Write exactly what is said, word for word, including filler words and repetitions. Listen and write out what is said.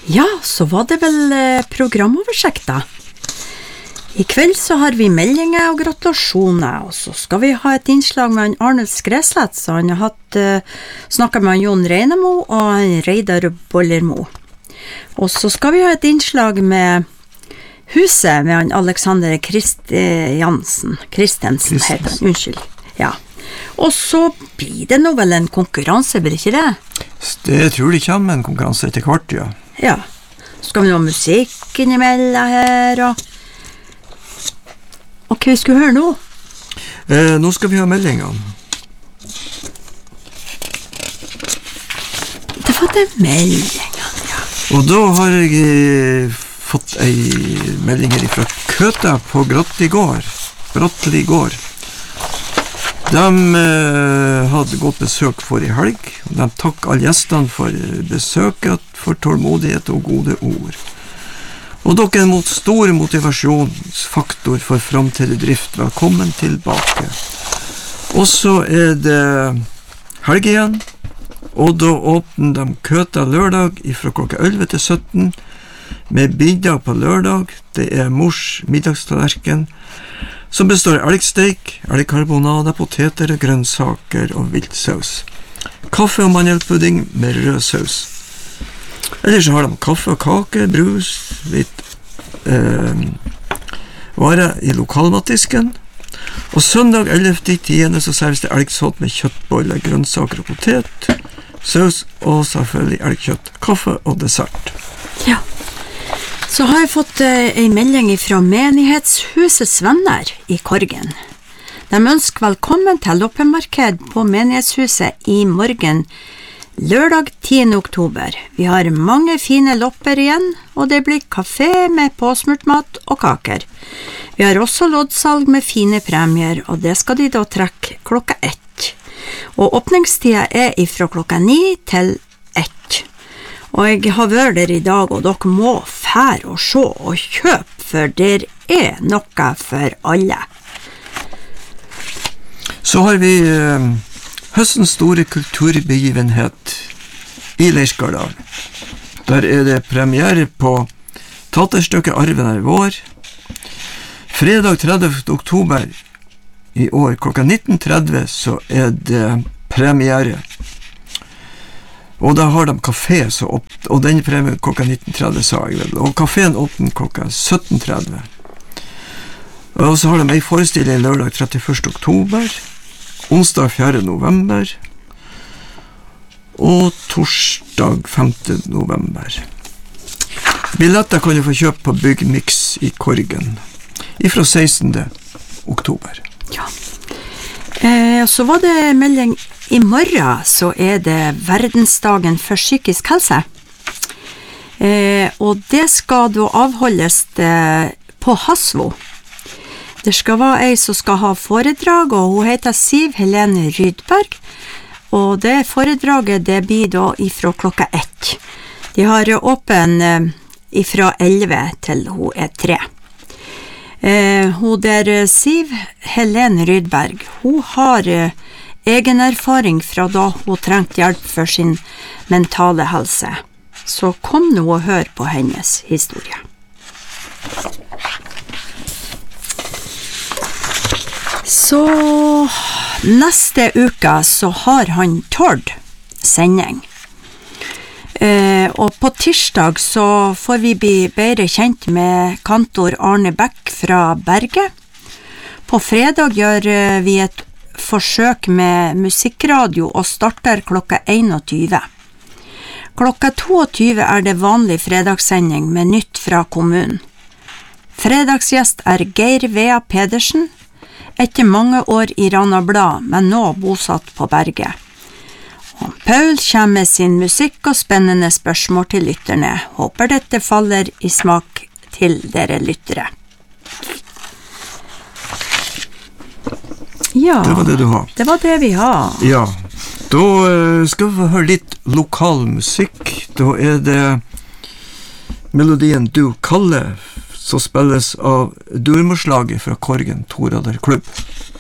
Ja, så var det vel eh, programoversikt da. I kveld så har vi meldinger og gratulasjoner, og så skal vi ha et innslag med han Arne Skreslett, så han har hatt, eh, snakket med han Jon Reinemo og han Reidar Bollermo. Og så skal vi ha et innslag med Huset med han Alexander Kristiansen, Kristensen heter han, unnskyld. Ja. Og så blir det nå vel en konkurranse, blir det ikke det? Det tror jeg kommer en konkurranse etter hvert, ja. Ja. Så skal vi ha musikk innimellom her, og... Og hva vi skulle høre nå? Eh, nå skal vi ha meldingene. Det var det meldingene, ja. Og da har jeg eh, fått ei melding her fra Køta på Grottigård. Grottigård. De eh, hadde godt besøk for i helg. De takk alle gjestene for besøket, for tålmodighet og gode ord. Og dere mot stor motivasjonsfaktor for fremtidig drift. Velkommen tilbake. Og så er det helg igjen, og da åpner de Køta lørdag fra klokka elleve til sytten, med middag på lørdag. Det er mors middagstallerken, som består av elgsteik, elgkarbonade, poteter, grønnsaker og viltsaus. Kaffe og mandelpudding med rød saus. Ellers har de kaffe og kake, brus, litt eh, varer i lokalmatdisken. Og søndag ellevte tiende så serveres det elgsått med kjøttboller, grønnsaker og potet, saus og selvfølgelig elgkjøtt, kaffe og dessert. Ja. Så har jeg fått eh, en melding fra Menighetshusets venner i Korgen. De ønsker velkommen til loppemarked på Menighetshuset i morgen, lørdag tiende oktober. Vi har mange fine lopper igjen, og det blir kafé med påsmurt mat og kaker. Vi har også loddsalg med fine premier, og det skal de da trekke klokka ett. Og åpningstida er fra klokka ni til ett. Og jeg har vært der i dag, og dere må fære og se og kjøpe, for der er noe for alle. Så har vi eh, høstens store kulturbegivenhet i Leirskardal. Der er det premiere på teaterstykket Arven er vår. Fredag tredivte oktober i år klokka nitten tretti så er det premiere. Og da har de kafé så opp, og den premiere klokka nitten tretti sa jeg vel, og kaféen åpner klokka sytten tretti. Og så har de en forestilling lørdag trettiførste oktober, onsdag fjerde november og torsdag femte november. Billetter kan du få kjøpt på Byggmix i Korgen ifra sekstende oktober. Ja. Eh, så var det melding i morgen, så er det verdensdagen for psykisk helse. Eh, og det skal da avholdes det på Hasvo. Det skal være ei som skal ha foredrag, og hun heter Siv Helene Rydberg, og det foredraget det blir da ifra klokka ett. De har åpen eh, ifra elleve til hun er tre. Eh, hun der Siv Helene Rydberg, hun har eh, egen erfaring fra da hun trengte hjelp for sin mentale helse. Så kom nå og hør på hennes historie. Så neste uke så har han Tord sending. Eh, og på tirsdag så får vi bli bedre kjent med kantor Arne Beck fra Berge. På fredag gjør vi et forsøk med musikkradio og starter klokka einogtyve. Klokka tjueto er det vanlig fredagssending med nytt fra kommunen. Fredagsgjest er Geir Vea Pedersen, etter mange år i Rana Blad, men nå bosatt på Berge. Og Paul kommer med sin musikk og spennende spørsmål til lytterne. Håper dette faller i smak til dere lyttere. Ja, det var det du har. Det var det vi har. Ja, da skal vi høre litt lokal musikk. Da er det melodien Du Kalle, som spilles av Durmorslaget fra Korgen Torader Klubb.